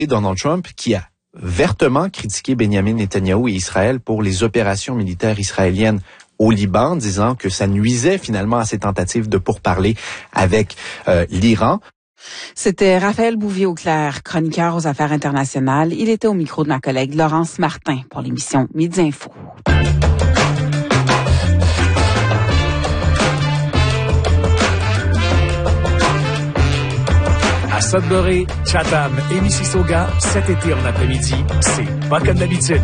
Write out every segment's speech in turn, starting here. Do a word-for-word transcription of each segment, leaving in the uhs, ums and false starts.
Et Donald Trump qui a vertement critiqué Benjamin Netanyahou et Israël pour les opérations militaires israéliennes au Liban, disant que ça nuisait finalement à ses tentatives de pourparler avec euh, l'Iran. C'était Raphaël Bouvier-Auclair, chroniqueur aux affaires internationales. Il était au micro de ma collègue Laurence Martin pour l'émission Midi Info. À Sudbury, Chatham et Mississauga, cet été en après-midi, c'est pas comme d'habitude.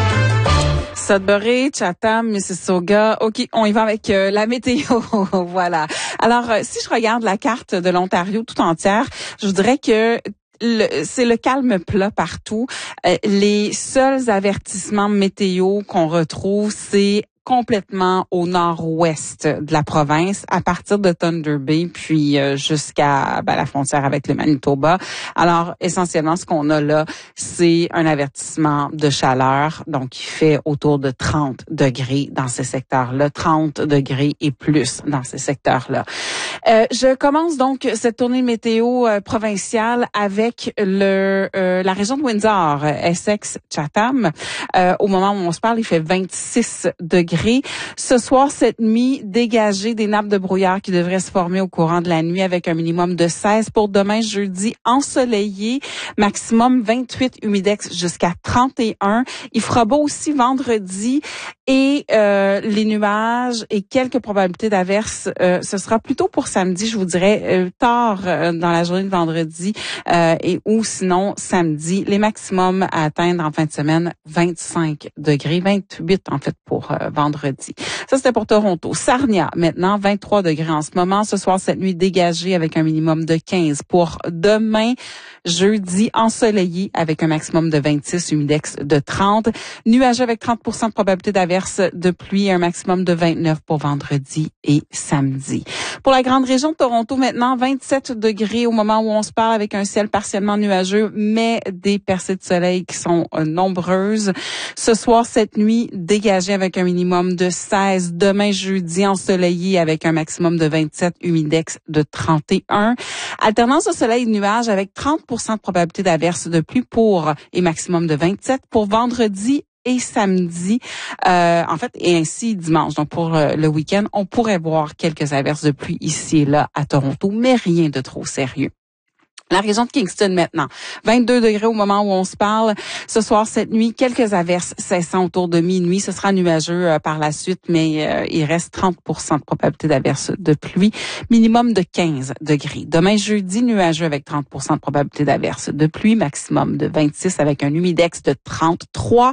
Sudbury, Chatham, Mississauga. OK, on y va avec euh, la météo. Voilà. Alors, euh, si je regarde la carte de l'Ontario tout entière, je voudrais que Le, c'est le calme plat partout. Euh, les seuls avertissements météo qu'on retrouve, c'est complètement au nord-ouest de la province, à partir de Thunder Bay, puis euh, jusqu'à ben, la frontière avec le Manitoba. Alors, essentiellement, ce qu'on a là, c'est un avertissement de chaleur, donc il fait autour de trente degrés dans ces secteurs-là, trente degrés et plus dans ces secteurs-là. Euh, je commence donc cette tournée météo euh, provinciale avec le euh, la région de Windsor, Essex, Chatham. Euh, au moment où on se parle, il fait vingt-six degrés. Ce soir, cette nuit, dégagé des nappes de brouillard qui devraient se former au courant de la nuit avec un minimum de seize. Pour demain, jeudi, ensoleillé, maximum vingt-huit, humidex jusqu'à trente et un. Il fera beau aussi vendredi et euh, les nuages et quelques probabilités d'averses, euh, ce sera plutôt pour samedi, je vous dirais, euh, tard euh, dans la journée de vendredi euh, et ou sinon samedi. Les maximums à atteindre en fin de semaine, vingt-cinq degrés, vingt-huit en fait pour euh, vendredi. Ça, c'était pour Toronto. Sarnia, maintenant, vingt-trois degrés en ce moment. Ce soir, cette nuit dégagée avec un minimum de quinze. Pour demain, jeudi, ensoleillé avec un maximum de vingt-six, humidex de trente. Nuageux avec trente pour cent de probabilité d'averse de pluie et un maximum de vingt-neuf pour vendredi et samedi. Pour la grande région de Toronto, maintenant, vingt-sept degrés au moment où on se parle avec un ciel partiellement nuageux, mais des percées de soleil qui sont euh, nombreuses. Ce soir, cette nuit, dégagé avec un minimum de seize. Demain, jeudi, ensoleillé avec un maximum de vingt-sept, humidex de trente et un. Alternance de soleil et de nuages avec trente pour cent de probabilité d'averse de pluie pour et maximum de vingt-sept. Pour vendredi et samedi, euh, en fait, et ainsi dimanche. Donc, pour euh, le week-end, on pourrait voir quelques averses de pluie ici et là à Toronto, mais rien de trop sérieux. La région de Kingston maintenant, vingt-deux degrés au moment où on se parle. Ce soir, cette nuit, quelques averses cessant autour de minuit. Ce sera nuageux euh, par la suite, mais euh, il reste trente pour cent de probabilité d'averse de pluie. Minimum de quinze degrés. Demain, jeudi, nuageux avec trente pour cent de probabilité d'averse de pluie. Maximum de vingt-six avec un humidex de trente-trois.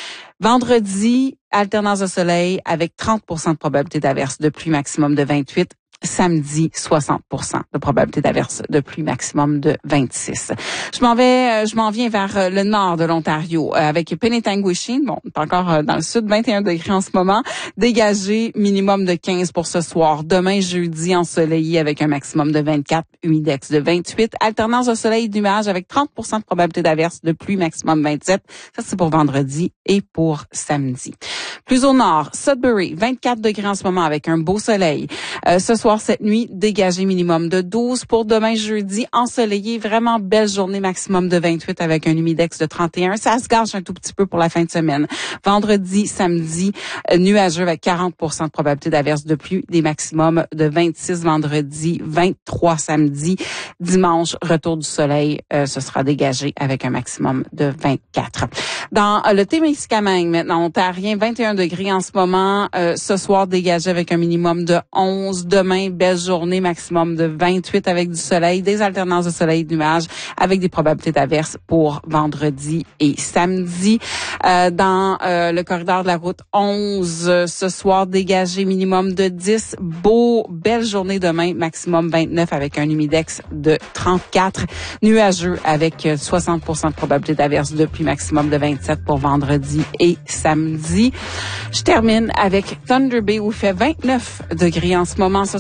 Vendredi, alternance de soleil avec trente pour cent de probabilité d'averse de pluie. Maximum de vingt-huit. Samedi, soixante pour cent de probabilité d'averse de pluie, maximum de vingt-six. Je m'en vais, je m'en viens vers le nord de l'Ontario avec Penetanguishene. Bon, pas encore dans le sud, vingt et un degrés en ce moment. Dégagé, minimum de quinze pour ce soir. Demain, jeudi, ensoleillé avec un maximum de vingt-quatre, humidex de vingt-huit. Alternance de soleil et de nuages avec trente pour cent de probabilité d'averse de pluie, maximum vingt-sept. Ça, c'est pour vendredi et pour samedi. Plus au nord, Sudbury, vingt-quatre degrés en ce moment avec un beau soleil. Euh, ce soir, cette nuit, dégagé minimum de douze. Pour demain, jeudi, ensoleillé, vraiment belle journée, maximum de vingt-huit avec un humidex de trente et un. Ça se gâche un tout petit peu pour la fin de semaine. Vendredi, samedi, euh, nuageux avec quarante pour cent de probabilité d'averse de pluie, des maximums de vingt-six vendredi, vingt-trois samedi. Dimanche, retour du soleil, euh, ce sera dégagé avec un maximum de vingt-quatre. Dans euh, le Témiscamingue, maintenant, ontarien, vingt et un degrés en ce moment. Euh, ce soir, dégagé avec un minimum de onze. Demain, belle journée, maximum de vingt-huit avec du soleil, des alternances de soleil et de nuages avec des probabilités d'averse pour vendredi et samedi. Euh, dans euh, le corridor de la route onze, euh, ce soir, dégagé minimum de dix. Beau, belle journée demain, maximum vingt-neuf avec un humidex de trente-quatre. Nuageux avec soixante pour cent de probabilité d'averse de pluie, maximum de vingt-sept pour vendredi et samedi. Je termine avec Thunder Bay où il fait vingt-neuf degrés en ce moment. Ce soir,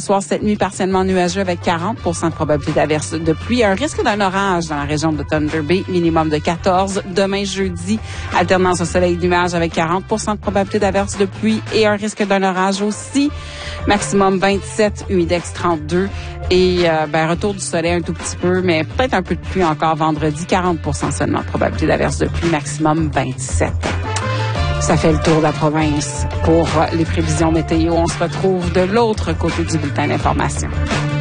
soir, cette nuit, partiellement nuageux avec quarante pour cent de probabilité d'averse de pluie. Un risque d'un orage dans la région de Thunder Bay, minimum de quatorze. Demain, jeudi, alternance au soleil et nuages avec quarante pour cent de probabilité d'averse de pluie et un risque d'un orage aussi. Maximum vingt-sept, humidex trente-deux. Et euh, ben, retour du soleil un tout petit peu, mais peut-être un peu de pluie encore vendredi. quarante pour cent seulement de probabilité d'averse de pluie, maximum vingt-sept. Ça fait le tour de la province pour les prévisions météo. On se retrouve de l'autre côté du bulletin d'information.